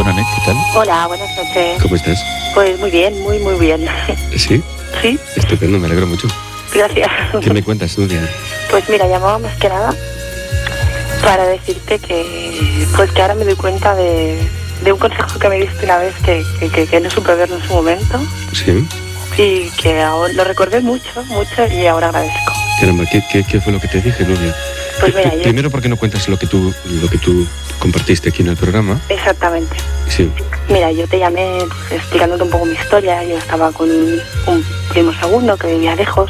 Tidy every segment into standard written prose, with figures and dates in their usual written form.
perdóname, ¿qué tal? Hola, buenas noches. ¿Cómo estás? Pues muy bien, muy bien. ¿Sí? Sí, Estupendo, me alegro mucho. gracias. ¿Qué me cuentas, Nuria? Pues mira, llamaba más que nada para decirte que ahora me doy cuenta de un consejo que me diste una vez que no supe verlo en su momento ¿Sí? y que ahora lo recordé mucho y ahora agradezco. Caramba, ¿qué fue lo que te dije, Nuria? Pues mira, Primero, ¿por qué no cuentas lo que tú compartiste aquí en el programa? Exactamente. Sí. Mira, yo te llamé pues, explicándote un poco mi historia. Yo estaba con un primo segundo que vivía lejos.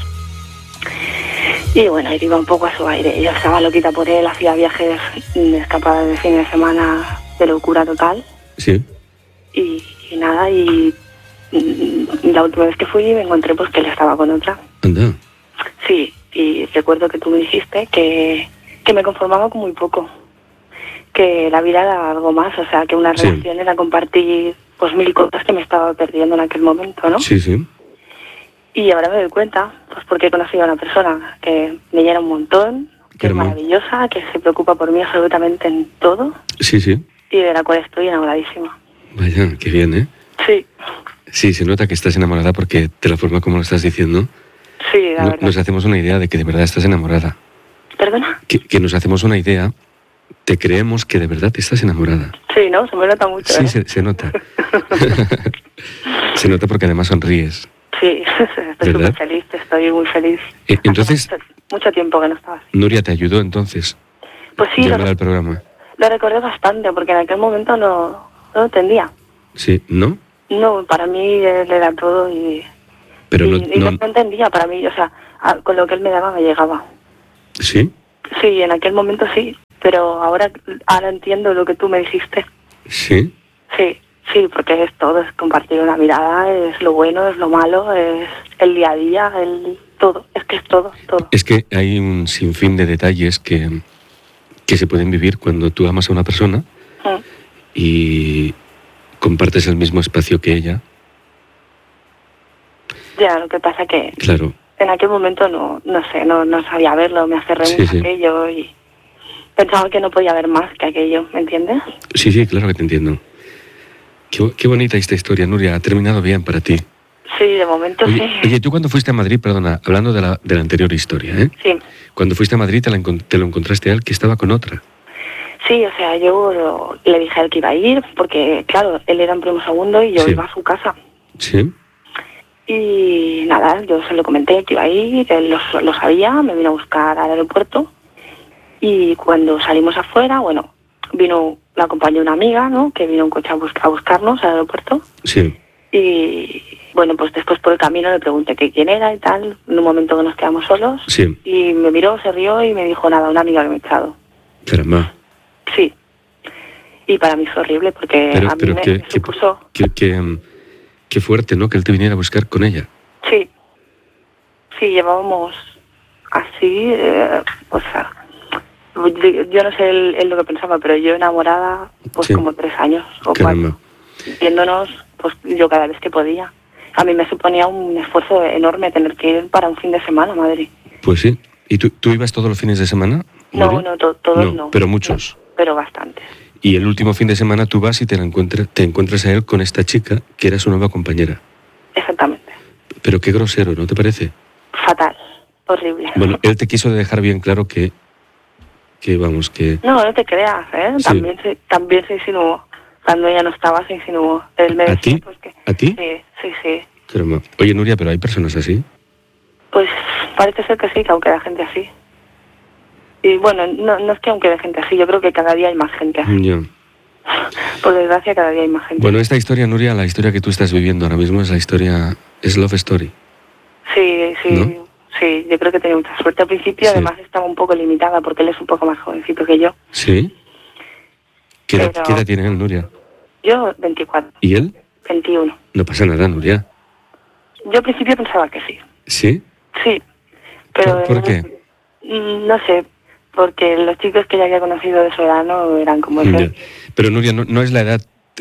Y bueno, él iba un poco a su aire. Yo estaba loquita por él, hacía viajes, escapadas de fin de semana de locura total. Sí. Y nada, y la última vez que fui me encontré pues que él estaba con otra. Anda. Sí, y recuerdo que tú me dijiste que me conformaba con muy poco. Que la vida era algo más, o sea, que una Sí. relación era compartir pues 1000 cosas que me estaba perdiendo en aquel momento, ¿no? Sí, sí. Y ahora me doy cuenta, pues porque he conocido a una persona que me llena un montón, que es Caramba. maravillosa, que se preocupa por mí absolutamente en todo Sí, sí. y de la cual estoy enamoradísima. Vaya, qué bien, ¿eh? Sí, Sí, se nota que estás enamorada porque de la forma como lo estás diciendo, sí, la verdad. nos hacemos una idea de que de verdad estás enamorada. ¿Perdona? Que nos hacemos una idea, te creemos que de verdad estás enamorada. Sí, ¿no? Se me nota mucho, Sí, ¿eh? se nota. Se nota porque además sonríes. Sí, estoy ¿Verdad? súper feliz, estoy muy feliz. Entonces, Hace mucho tiempo que no estaba así. Nuria te ayudó entonces Pues sí, llamar al programa. lo recordé bastante, porque en aquel momento no lo entendía. Sí, ¿no? No, para mí él era todo y Pero no entendía, para mí, o sea, con lo que él me daba me llegaba. ¿Sí? Sí, en aquel momento sí, pero ahora entiendo lo que tú me dijiste. ¿Sí? Sí, porque es todo, es compartir una mirada, es lo bueno, es lo malo, es el día a día, todo, es que es todo. Es que hay un sinfín de detalles que se pueden vivir cuando tú amas a una persona Mm. y compartes el mismo espacio que ella. Ya, lo que pasa que Claro. en aquel momento no sé, no sabía verlo, me aferré Sí, mucho sí. a aquello y pensaba que no podía haber más que aquello, ¿me entiendes? Sí, sí, claro que te entiendo. Qué bonita esta historia, Nuria. Ha terminado bien para ti. Sí, de momento sí. Oye, tú cuando fuiste a Madrid, perdona, hablando de la anterior historia, ¿eh? Sí. Cuando fuiste a Madrid te lo encontraste a él que estaba con otra. Sí, o sea, yo le dije a él que iba a ir, porque, claro, él era un primo segundo y yo Sí. iba a su casa. ¿Sí? Y nada, yo se lo comenté que iba a ir, él lo sabía, me vino a buscar al aeropuerto. Y cuando salimos afuera, bueno, me acompañó una amiga, ¿no?, que vino en coche a buscarnos al aeropuerto. Sí. Y bueno, pues después por el camino le pregunté que quién era y tal, en un momento que nos quedamos solos. Sí. Y me miró, se rió y me dijo, nada, una amiga que me ha echado. Caramba. Sí. Y para mí fue horrible porque a mí me supuso... Qué fuerte, ¿no? Que él te viniera a buscar con ella. Sí. Sí, llevábamos así, o sea... Yo no sé él lo que pensaba, pero yo enamorada, pues Sí. como 3 años o 4. Caramba. Viéndonos, pues yo cada vez que podía. A mí me suponía un esfuerzo enorme tener que ir para un fin de semana a Madrid. Pues sí. ¿Y tú ibas todos los fines de semana? No, Nuria? todos no. Pero muchos. No, pero bastantes. Y el último fin de semana tú vas y te encuentras a él con esta chica que era su nueva compañera. Exactamente. Pero qué grosero, ¿no te parece? Fatal. Horrible. Bueno, él te quiso dejar bien claro que vamos, que... No te creas, ¿eh? Sí. También se insinuó. Cuando ella no estaba, se insinuó. Él me ¿A decía, ti? pues, que... ¿A ti? Sí. Caramba. Oye, Nuria, pero hay personas así. Pues parece ser que sí, que aunque haya gente así. Y bueno, no es que aunque haya gente así, yo creo que cada día hay más gente así. Ya. Por desgracia, cada día hay más gente. Bueno, esta historia, Nuria, la historia que tú estás viviendo ahora mismo es Love Story. Sí, ¿No? sí, yo creo que tenía mucha suerte. Al principio, Sí. además, estaba un poco limitada porque él es un poco más jovencito que yo. ¿Sí? ¿Qué edad Pero- tiene él, Nuria? Yo, 24, ¿Y él? 21. No pasa nada, Nuria. Yo al principio pensaba que sí. ¿Sí? Sí, pero... ¿Por qué? No sé, porque los chicos que ya había conocido de su edad no eran como Ya. ese. Pero, Nuria, no es la edad,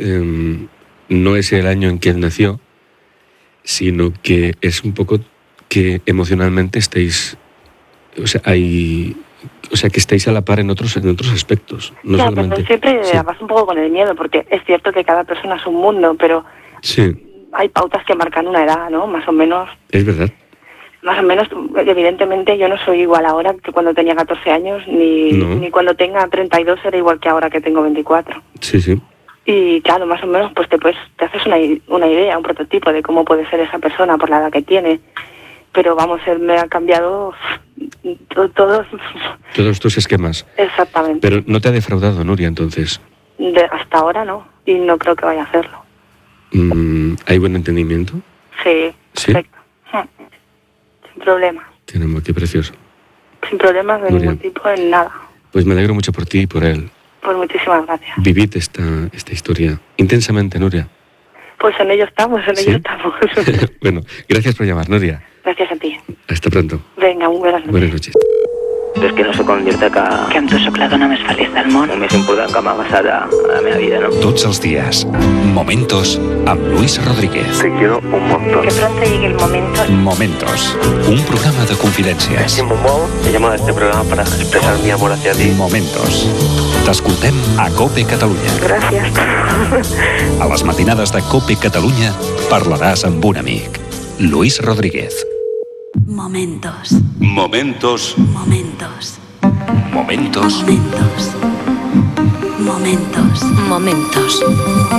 no es el año en que él nació, sino que es un poco que emocionalmente estéis... O sea, hay O sea, que estáis a la par en otros aspectos. No ya, solamente... pero siempre vas un poco con el miedo, porque es cierto que cada persona es un mundo, pero Sí, hay pautas que marcan una edad, ¿no? Más o menos, es verdad. evidentemente yo no soy igual ahora que cuando tenía 14 años, No. ni cuando tenga 32 seré igual que ahora que tengo 24. Sí, sí. Y claro, más o menos pues te haces una idea, un prototipo de cómo puede ser esa persona por la edad que tiene. Pero vamos, él me ha cambiado todo. Todos tus esquemas. Exactamente. Pero no te ha defraudado, Nuria, entonces. Hasta ahora no, y no creo que vaya a hacerlo. ¿Hay buen entendimiento? Sí, ¿Sí? perfecto. Sin problemas. Tenemos, qué precioso. Sin problemas de Nuria. ningún tipo, en nada. Pues me alegro mucho por ti y por él. Pues muchísimas gracias. Vivid esta historia intensamente, Nuria. Pues en ello estamos, ¿Sí? Bueno, gracias por llamar, Nuria. Gràcies a ti. Hasta pronto. Vinga, buenas noches. Buenas noches. És que no sé com dir-te que amb tu sóc la dona més feliç del món. el més important que m'ha passat a la meva vida, no? Tots els dies, Momentos amb Luis Rodríguez. Te quiero un montón. Que pronto llegue el momento. Momentos, un programa de confidències. Estimo molt. He llamado a este programa para expresar mi amor hacia ti. Momentos. T'escoltem a COPE Catalunya. Gràcies. A les matinades de COPE Catalunya parlaràs amb un amic. Luis Rodríguez. Momentos, Momentos. momentos, Momentos. momentos, momentos, Momentos.